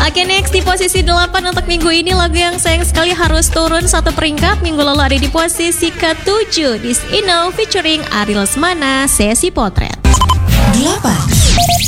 Oke, next di posisi 8 untuk minggu ini lagu yang sayang sekali harus turun satu peringkat. Minggu lalu ada di posisi ke-7, This Ino featuring Ariel Lesmana, Sesi Potret. 8.